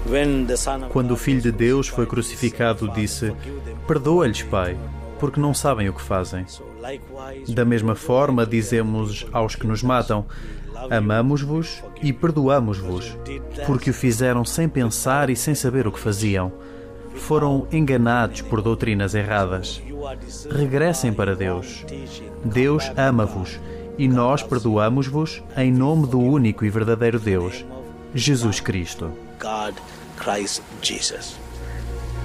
Quando o Filho de Deus foi crucificado, disse: "Perdoa-lhes, Pai, porque não sabem o que fazem." Da mesma forma, dizemos aos que nos matam: "Amamos-vos e perdoamos-vos", porque o fizeram sem pensar e sem saber o que faziam. Foram enganados por doutrinas erradas. Regressem para Deus. Deus ama-vos e nós perdoamos-vos em nome do único e verdadeiro Deus, Jesus Cristo. God, Christ Jesus.